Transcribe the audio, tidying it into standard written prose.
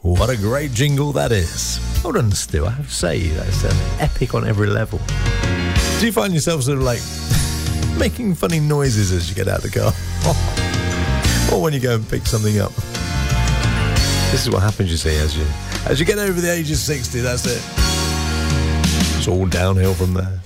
What a great jingle that is. Hold on, Stu, I have to say, that's epic on every level. Do you find yourself sort of like making funny noises as you get out of the car? Or when you go and pick something up? This is what happens, you see, as you get over the age of 60, that's it. It's all downhill from there.